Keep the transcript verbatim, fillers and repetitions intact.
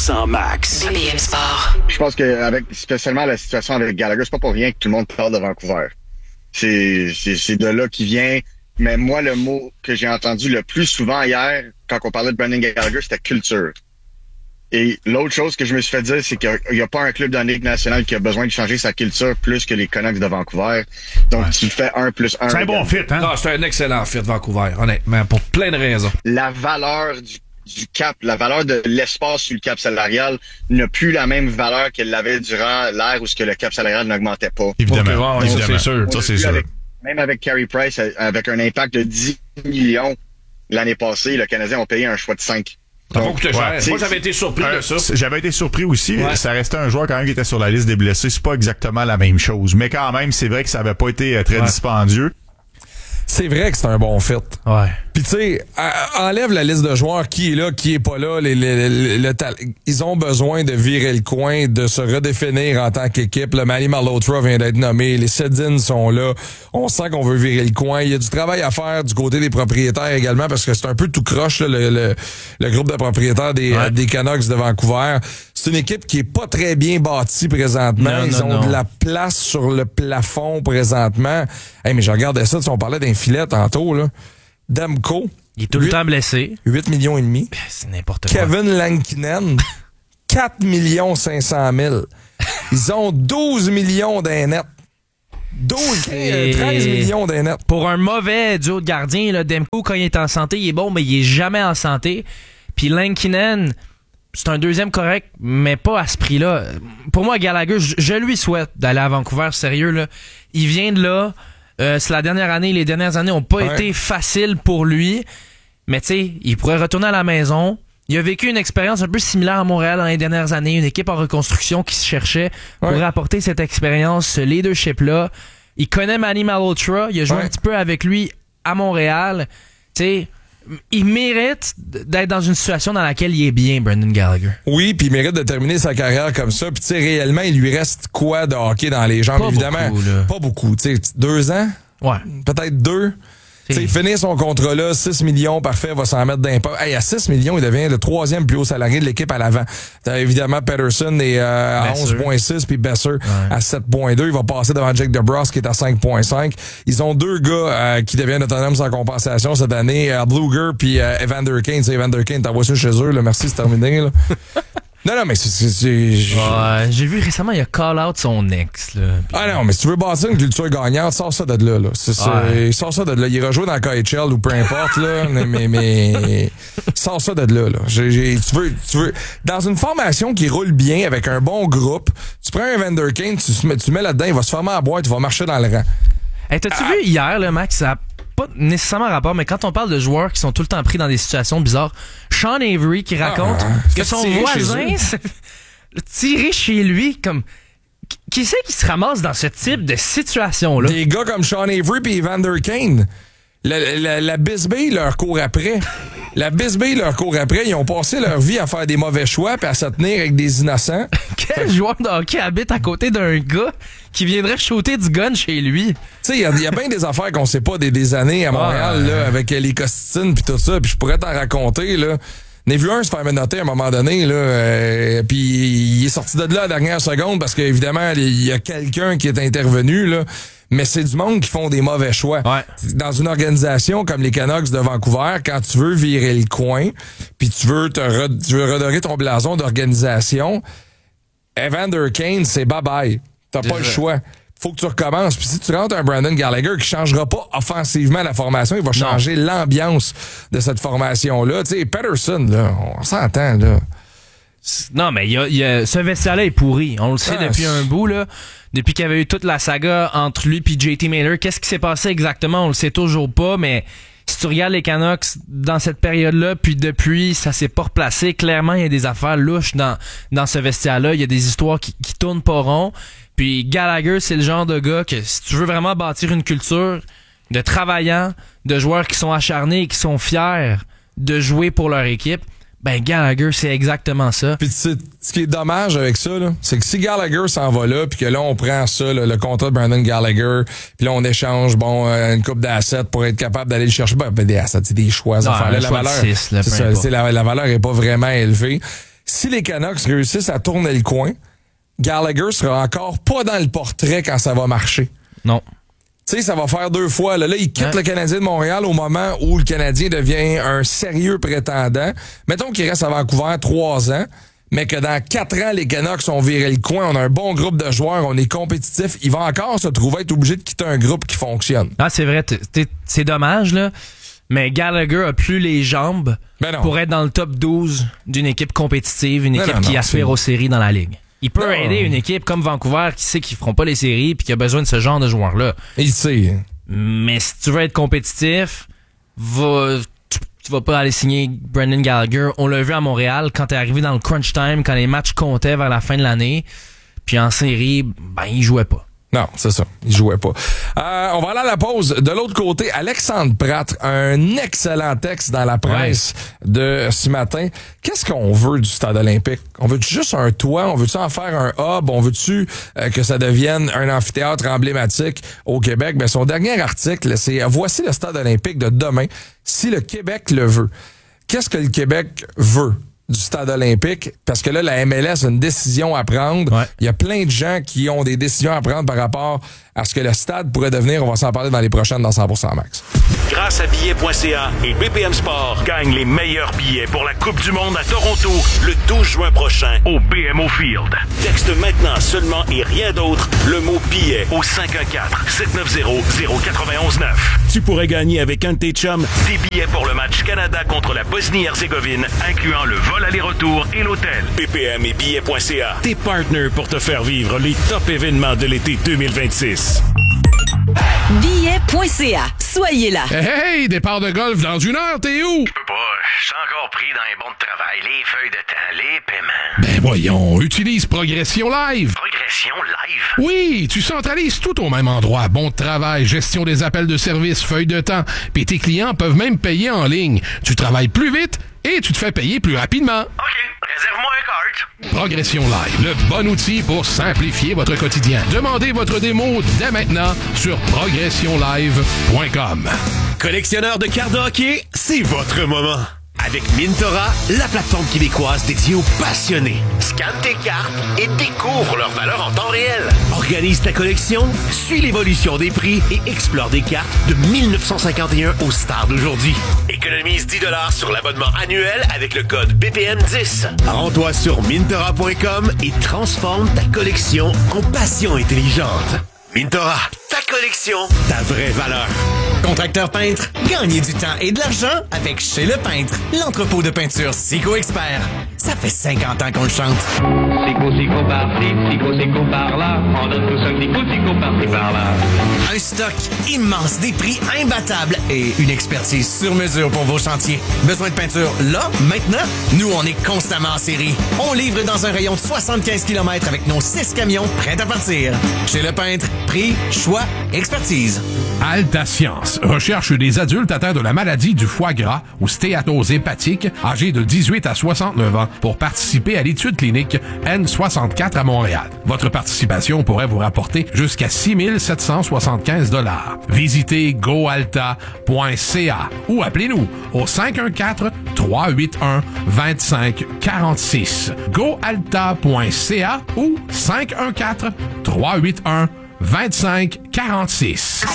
cent max. B B M Sport. Je pense que avec spécialement la situation avec Gallagher, c'est pas pour rien que tout le monde parle de Vancouver. C'est, c'est, c'est de là qu'il vient. Mais moi, le mot que j'ai entendu le plus souvent hier, quand on parlait de Brendan Gallagher, c'était culture. Et l'autre chose que je me suis fait dire, c'est qu'il n'y a, a pas un club dans la Ligue nationale qui a besoin de changer sa culture plus que les Canucks de Vancouver. Donc, ouais. Tu fais un plus un. C'est un bon fit, hein? Non, c'est un excellent fit, Vancouver, honnêtement, pour plein de raisons. La valeur du, du cap, la valeur de l'espace sur le cap salarial n'a plus la même valeur qu'elle l'avait durant l'ère où ce que le cap salarial n'augmentait pas. Évidemment. Okay, ouais, évidemment. Ça, c'est sûr. Ça, c'est sûr. Avec, même avec Carey Price, avec un impact de dix millions l'année passée, le Canadien a payé un choix de cinq. Donc, Donc ouais, c'est, moi, j'avais été surpris euh, de ça. J'avais été surpris aussi. Ouais. Ça restait un joueur quand même qui était sur la liste des blessés. C'est pas exactement la même chose. Mais quand même, c'est vrai que ça avait pas été très ouais. dispendieux. C'est vrai que c'est un bon fit. Ouais. Puis tu sais, enlève la liste de joueurs qui est là, qui est pas là. Les, les, les, le ta- ils ont besoin de virer le coin, de se redéfinir en tant qu'équipe. Le Manny Malhotra vient d'être nommé. Les Sedins sont là. On sent qu'on veut virer le coin. Il y a du travail à faire du côté des propriétaires également parce que c'est un peu tout croche là, le, le, le groupe de propriétaires des, ouais. des Canucks de Vancouver. C'est une équipe qui est pas très bien bâtie présentement. Non, Ils non, ont non. de la place sur le plafond présentement. Hey, mais je regardais ça, on parlait d'un filet tantôt, là. Demko. Il est tout huit, le temps blessé. huit millions et demi. C'est n'importe quoi. Kevin Lankinen, quatre millions cinq cents mille. Ils ont douze millions d'un net. douze, treize millions d'un net. Pour un mauvais duo de gardien, là, Demko, quand il est en santé, il est bon, mais il est jamais en santé. Puis Lankinen, c'est un deuxième correct, mais pas à ce prix-là. Pour moi, Gallagher, je, je lui souhaite d'aller à Vancouver, sérieux, là. Il vient de là. Euh, c'est la dernière année, les dernières années ont pas ouais. été faciles pour lui. Mais tu sais, il pourrait retourner à la maison. Il a vécu une expérience un peu similaire à Montréal dans les dernières années. Une équipe en reconstruction qui se cherchait pour ouais. apporter cette expérience, ce leadership-là. Il connaît Manny Malhotra. Il a joué ouais. un petit peu avec lui à Montréal. Tu sais, il mérite d'être dans une situation dans laquelle il est bien, Brendan Gallagher. Oui, puis il mérite de terminer sa carrière comme ça. Puis tu sais, réellement, il lui reste quoi de hockey dans les jambes, pas évidemment. Beaucoup, là. Pas beaucoup. Tu sais, deux ans? Ouais. Peut-être deux. Tu sais, finir son contrat là, six millions, parfait, va s'en mettre d'impact. Hey, à six millions, il devient le troisième plus haut salarié de l'équipe à l'avant. T'as évidemment Pettersson et, euh, à onze virgule six, puis Besser ouais. à sept virgule deux. Il va passer devant Jake DeBrusk qui est à cinq virgule cinq. Ils ont deux gars euh, qui deviennent autonomes sans compensation cette année, euh, Bluger puis euh, Evander Kane. C'est Evander Kane, t'envoies ça chez eux, là. Merci, c'est terminé, là. Non, non, mais c'est... c'est, c'est ouais, j'ai vu récemment, il a call out son ex, là. Puis... Ah non, mais si tu veux bâtir une culture gagnante, sors ça de là, là. C'est, ouais. Sors ça de là. Il ira jouer dans le K H L ou peu importe, là. mais, mais, sors ça de là, là. J'ai, j'ai, tu veux, tu veux, dans une formation qui roule bien avec un bon groupe, tu prends un Evander Kane, tu, tu mets là-dedans, il va se fermer à boîte, il va marcher dans le rang. Hey, t'as-tu ah. vu hier, là, Max, ça pas nécessairement rapport, mais quand on parle de joueurs qui sont tout le temps pris dans des situations bizarres, Sean Avery qui raconte ah, que son voisin tiré chez lui, comme qui c'est qui se ramasse dans ce type de situation-là? Des gars comme Sean Avery et Evander Kane. La, la, la Bisbee leur court après. La Bisbee leur court après. Ils ont passé leur vie à faire des mauvais choix puis à se tenir avec des innocents. Quel joueur de hockey habite à côté d'un gars qui viendrait shooter du gun chez lui? Tu sais, il y a, y a bien des affaires qu'on sait pas des, des années à Montréal, ah, là, avec les costines puis tout ça. Puis je pourrais t'en raconter, là. N'ai vu un se faire menotter à un moment donné, là, euh, puis il est sorti de là à la dernière seconde parce qu'évidemment, il y a quelqu'un qui est intervenu, là. Mais c'est du monde qui font des mauvais choix. Ouais. Dans une organisation comme les Canucks de Vancouver, quand tu veux virer le coin, puis tu veux te re- tu veux redorer ton blason d'organisation, Evander Kane, c'est bye-bye. T'as Déjà. pas le choix. Faut que tu recommences. Puis si tu rentres un Brendan Gallagher qui changera pas offensivement la formation, il va changer non. l'ambiance de cette formation-là. Tu sais, Pettersson, là, on s'entend, là. Non, mais y a, y a, ce vestiaire-là est pourri. On le sait ah, depuis c'est... un bout, là. Depuis qu'il y avait eu toute la saga entre lui et J T Miller. Qu'est-ce qui s'est passé exactement? On le sait toujours pas, mais si tu regardes les Canucks dans cette période-là, puis depuis, ça s'est pas replacé. Clairement, il y a des affaires louches dans, dans ce vestiaire-là. Il y a des histoires qui, qui tournent pas rond. Puis Gallagher, c'est le genre de gars que si tu veux vraiment bâtir une culture de travaillants, de joueurs qui sont acharnés et qui sont fiers de jouer pour leur équipe, ben Gallagher, c'est exactement ça. Puis ce qui est dommage avec ça, là, c'est que si Gallagher s'en va là, puis que là on prend ça, là, le contrat de Brendan Gallagher, puis là on échange bon euh, une coupe d'assets pour être capable d'aller le chercher. Ben, des assets, c'est des choix. Non, là, la valeur, six, là, c'est ça, c'est la, la valeur est pas vraiment élevée. si les Canucks réussissent à tourner le coin, Gallagher sera encore pas dans le portrait quand ça va marcher. Non. Tu sais, ça va faire deux fois. Là, là il quitte ouais. le Canadien de Montréal au moment où le Canadien devient un sérieux prétendant. Mettons qu'il reste à Vancouver trois ans, mais que dans quatre ans, les Canucks ont viré le coin, on a un bon groupe de joueurs, on est compétitif. Il va encore se trouver être obligé de quitter un groupe qui fonctionne. Ah, c'est vrai. T'es, t'es, c'est dommage, là. Mais Gallagher a plus les jambes ben pour être dans le top douze d'une équipe compétitive, une ben équipe non, qui non, aspire c'est... aux séries dans la Ligue. Il peut non. aider une équipe comme Vancouver qui sait qu'ils feront pas les séries puis qui a besoin de ce genre de joueurs-là. Il sait. Mais si tu veux être compétitif, va, tu, tu vas pas aller signer Brendan Gallagher. On l'a vu à Montréal quand t'es arrivé dans le crunch time, quand les matchs comptaient vers la fin de l'année. Puis en série, ben, il jouait pas. Non, c'est ça. Il jouait pas. Euh, on va aller à la pause. De l'autre côté, Alexandre Pratt, un excellent texte dans la presse ouais. de ce matin. Qu'est-ce qu'on veut du stade olympique? On veut-tu juste un toit? On veut-tu en faire un hub? On veut-tu euh, que ça devienne un amphithéâtre emblématique au Québec? Ben, son dernier article, c'est « Voici le stade olympique de demain, si le Québec le veut ». Qu'est-ce que le Québec veut du stade olympique? Parce que là, la M L S a une décision à prendre. Ouais. Il y a plein de gens qui ont des décisions à prendre par rapport à ce que le stade pourrait devenir. On va s'en parler dans les prochaines dans cent pour cent Max. Grâce à billets point c a et B P M Sport, gagne les meilleurs billets pour la Coupe du monde à Toronto le douze juin prochain au B M O Field. Texte maintenant seulement et rien d'autre le mot billet au cinq un quatre, sept neuf zéro, zéro neuf un neuf. Tu pourrais gagner avec un de tes chums des billets pour le match Canada contre la Bosnie-Herzégovine, incluant le vol aller-retour et l'hôtel. B P M et billets point c a, tes partenaires pour te faire vivre les top événements de l'été deux mille vingt-six. billets point c a. Soyez là. Hey, hey, départ de golf dans une heure, t'es où? Je peux pas, je suis encore pris dans les bons de travail, les feuilles de temps, les paiements. Ben voyons, utilise Progression Live. Progression Live? Oui, tu centralises tout au même endroit. Bon de travail, gestion des appels de service, feuilles de temps. Puis tes clients peuvent même payer en ligne. Tu travailles plus vite et tu te fais payer plus rapidement. OK, réserve-moi un cart. Progression Live, le bon outil pour simplifier votre quotidien. Demandez votre démo dès maintenant sur progression live point com. Collectionneur de cartes de hockey, c'est votre moment. Avec Mintora, la plateforme québécoise dédiée aux passionnés. Scanne tes cartes et découvre leur valeur en temps réel. Organise ta collection, suis l'évolution des prix et explore des cartes de dix-neuf cent cinquante et un aux stars d'aujourd'hui. Économise dix dollars sur l'abonnement annuel avec le code B P M dix. Rends-toi sur mintora point com et transforme ta collection en passion intelligente. Mintora, ta collection, ta vraie valeur. Contracteur peintre, gagnez du temps et de l'argent avec Chez Le Peintre, l'entrepôt de peinture Sico Expert. Ça fait cinquante ans qu'on le chante. Sico, Sico par-ci, Sico, Sico par-là. On donne tous un petit coup, Sico par-ci, par-là. Un stock immense, des prix imbattables et une expertise sur mesure pour vos chantiers. Besoin de peinture là, maintenant? Nous, on est constamment en série. On livre dans un rayon de soixante-quinze kilomètres avec nos six camions prêts à partir. Chez Le Peintre, prix, choix, expertise. Alta Science recherche des adultes atteints de la maladie du foie gras ou stéatose hépatique âgés de dix-huit à soixante-neuf ans pour participer à l'étude clinique N soixante-quatre à Montréal. Votre participation pourrait vous rapporter jusqu'à six mille sept cent soixante-quinze dollars. Visitez goalta point c a ou appelez-nous au cinq un quatre, trois huit un, deux cinq quatre six. goalta point c a ou cinq un quatre, trois huit un, deux cinq quatre six.